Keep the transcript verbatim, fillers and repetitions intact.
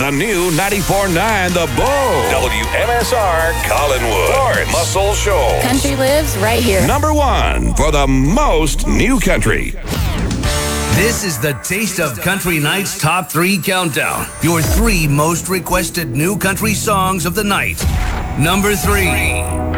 the new ninety-four point nine The Bull. W M S R Collinwood. Florence Muscle Shoals. Country lives right here. Number one for the most new country. This is the Taste of Country Night's Top three Countdown. Your three most requested new country songs of the night. Number three.